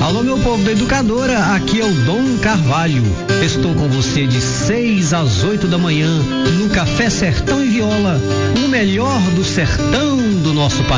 Alô, meu povo da Educadora, aqui é o Dom Carvalho. Estou com você de 6 às 8 da manhã no Café Sertão e Viola, o melhor do sertão do nosso país.